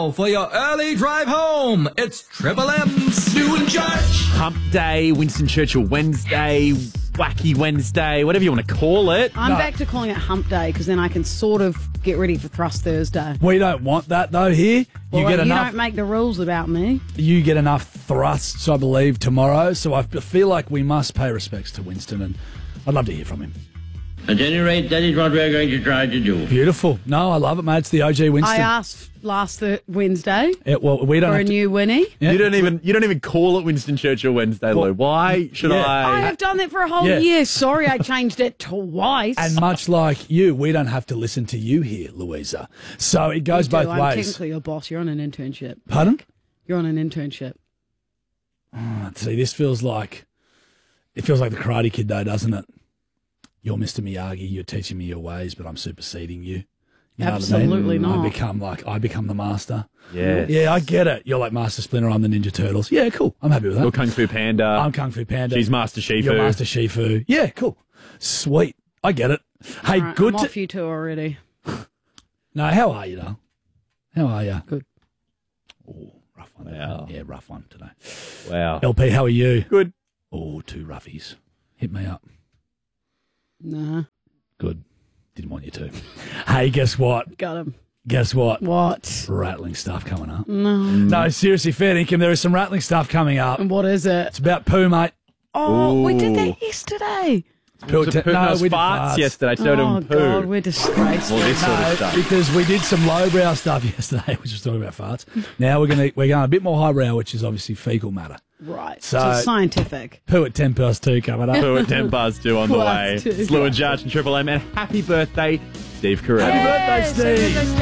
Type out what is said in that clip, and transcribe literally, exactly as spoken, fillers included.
now for your early drive home. It's Triple M's Stu and Judge. Hump Day, Winston Churchill Wednesday, Wacky Wednesday, whatever you want to call it. I'm No. back to calling it Hump Day because then I can sort of get ready for Thrust Thursday. We don't want that though here. Well, you get you enough don't make the rules about me. you get enough thrusts, I believe, tomorrow. So I feel like we must pay respects to Winston, and I'd love to hear from him. At any rate, that is what we're going to try to do. Beautiful. No, I love it, mate. It's the O G Winston. I asked last th- Wednesday It- well, we don't for have a to- new Winnie. Yeah. You don't even you don't even call it Winston Churchill Wednesday, Lou. Why should Yeah. I I? have done that for a whole Yeah. year. Sorry, I changed it twice. And much like you, we don't have to listen to you here, Louisa. So it goes You do. both I'm ways. technically your boss. You're on an internship. Pardon? You're on an internship. See, this feels like it feels like the Karate Kid, though, doesn't it? You're Mister Miyagi. You're teaching me your ways, but I'm superseding you. You know what I mean? Absolutely not. I become like I become the master. Yes. Yeah, I get it. You're like Master Splinter. I'm the Ninja Turtles. Yeah, cool. I'm happy with that. You're Kung Fu Panda. I'm Kung Fu Panda. She's Master Shifu. You're Master Shifu. Yeah, cool. Sweet. I get it. Hey, All right, good. I'm to- off you two already. No, how are you, though? How are you? Good. Oh, rough one. Wow. Yeah, rough one today. Wow. L P, how are you? Good. Oh, two roughies. Hit me up. Nah, Good. Didn't want you to. Hey, guess what? got him. Guess what? What? Rattling stuff coming up. No. No, seriously, fair income. There is some rattling stuff coming up. And what is it? It's about poo, mate. Oh, we did Ooh. that yesterday. Poo Was it poo- no, it was we did farts yesterday. So Oh, doing poo. God, we're disgraceful. Well, this sort of No, stuff. because we did some lowbrow stuff yesterday, which was talking about farts. Now we're gonna we're going a bit more highbrow, which is obviously fecal matter. Right. So- So, scientific. Poo at ten past two coming up. Poo at ten past two on the Plus way. two. It's Lou and Judge and Triple M. And happy birthday, Steve Carell. Happy birthday, Steve.